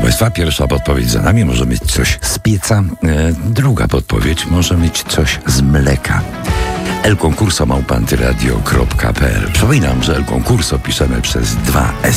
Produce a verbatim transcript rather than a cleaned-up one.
Państwa, pierwsza podpowiedź za nami. Może mieć coś z pieca. E, druga podpowiedź może mieć coś z mleka. El Concurso małpa antyradio kropka pe el. Przypominam, że El Concurso piszemy przez dwa S.